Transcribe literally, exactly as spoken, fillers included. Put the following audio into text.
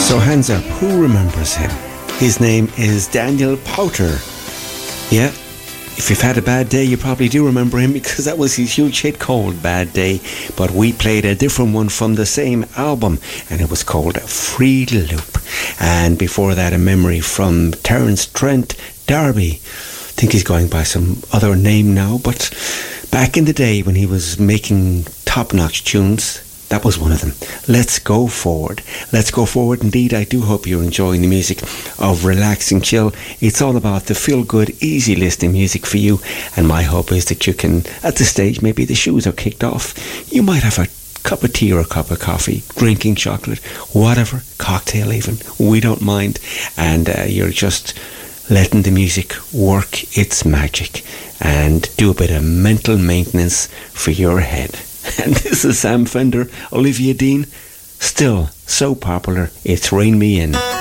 So hands up, who remembers him? His name is Daniel Powter. Yeah, if you've had a bad day, you probably do remember him because that was his huge hit called Bad Day. But we played a different one from the same album, and it was called Free Loop. And before that, a memory from Terence Trent D'Arby. I think he's going by some other name now, but back in the day when he was making top-notch tunes, that was one of them. Let's go forward. Let's go forward indeed. I do hope you're enjoying the music of Relaxing Chill. It's all about the feel-good, easy listening music for you. And my hope is that you can, at this stage, maybe the shoes are kicked off. You might have a cup of tea or a cup of coffee, drinking chocolate, whatever, cocktail even. We don't mind. And uh, you're just letting the music work its magic and do a bit of mental maintenance for your head. And this is Sam Fender, Olivia Dean, still so popular, it's Rain Me In.